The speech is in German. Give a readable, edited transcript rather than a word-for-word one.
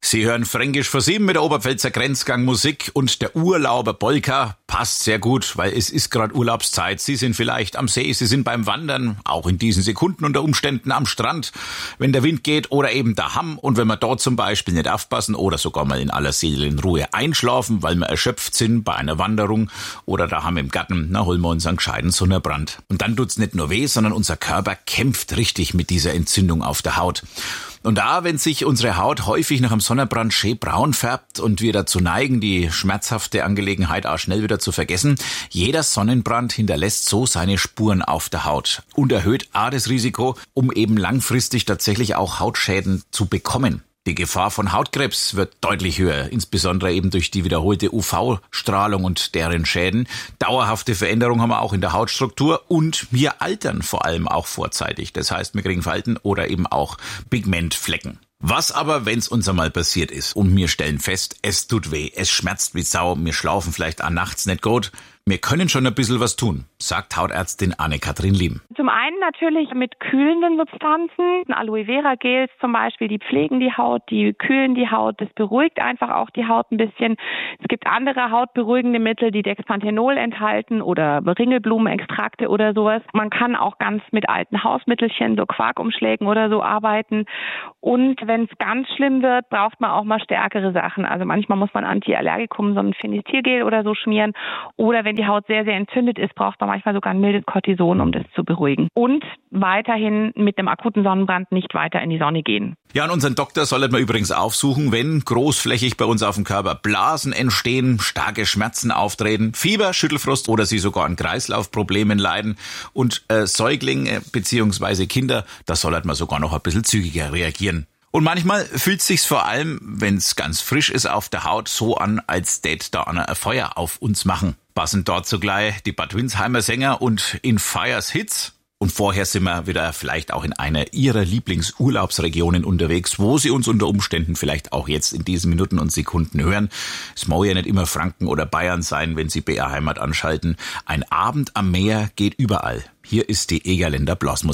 Sie hören Fränkisch vor 7 mit der Oberpfälzer Grenzgang Musik und der Urlauber Polka passt sehr gut, weil es ist gerade Urlaubszeit. Sie sind vielleicht am See, Sie sind beim Wandern, auch in diesen Sekunden unter Umständen am Strand, wenn der Wind geht oder eben daheim. Und wenn wir dort zum Beispiel nicht aufpassen oder sogar mal in aller Seelenruhe einschlafen, weil wir erschöpft sind bei einer Wanderung oder daheim im Garten, na, holen wir uns einen gescheiten Sonnenbrand. Und dann tut's nicht nur weh, sondern unser Körper kämpft richtig mit dieser Entzündung auf der Haut. Und da, wenn sich unsere Haut häufig nach einem Sonnenbrand schön braun färbt und wir dazu neigen, die schmerzhafte Angelegenheit auch schnell wieder zu vergessen, jeder Sonnenbrand hinterlässt so seine Spuren auf der Haut und erhöht auch das Risiko, um eben langfristig tatsächlich auch Hautschäden zu bekommen. Die Gefahr von Hautkrebs wird deutlich höher, insbesondere eben durch die wiederholte UV-Strahlung und deren Schäden. Dauerhafte Veränderungen haben wir auch in der Hautstruktur und wir altern vor allem auch vorzeitig. Das heißt, wir kriegen Falten oder eben auch Pigmentflecken. Was aber, wenn es uns einmal passiert ist und wir stellen fest, es tut weh, es schmerzt wie Sau, wir schlafen vielleicht auch nachts nicht gut, wir können schon ein bisschen was tun, sagt Hautärztin Anne-Kathrin Lieben. Zum einen natürlich mit kühlenden Substanzen, Aloe Vera Gels zum Beispiel, die pflegen die Haut, die kühlen die Haut, das beruhigt einfach auch die Haut ein bisschen. Es gibt andere hautberuhigende Mittel, die Dexpanthenol enthalten oder Ringelblumenextrakte oder sowas. Man kann auch ganz mit alten Hausmittelchen, so Quarkumschlägen oder so arbeiten. Und wenn es ganz schlimm wird, braucht man auch mal stärkere Sachen. Also manchmal muss man Antiallergikum, so ein Phenestilgel oder so schmieren. Oder wenn die Haut sehr, sehr entzündet ist, braucht man manchmal sogar ein mildes Cortison, um das zu beruhigen. Und weiterhin mit einem akuten Sonnenbrand nicht weiter in die Sonne gehen. Ja, und unseren Doktor sollten wir übrigens aufsuchen, wenn großflächig bei uns auf dem Körper Blasen entstehen, starke Schmerzen auftreten, Fieber, Schüttelfrost oder Sie sogar an Kreislaufproblemen leiden. Und Säuglinge bzw. Kinder, da sollten wir sogar noch ein bisschen zügiger reagieren. Und manchmal fühlt es sich vor allem, wenn es ganz frisch ist auf der Haut, so an, als tät da einer ein Feuer auf uns machen. Passend dort zugleich die Bad Windsheimer Sänger und In Fires Hits. Und vorher sind wir wieder vielleicht auch in einer Ihrer Lieblingsurlaubsregionen unterwegs, wo Sie uns unter Umständen vielleicht auch jetzt in diesen Minuten und Sekunden hören. Es muss ja nicht immer Franken oder Bayern sein, wenn Sie BR Heimat anschalten. Ein Abend am Meer geht überall. Hier ist die Egerländer Blasmusik.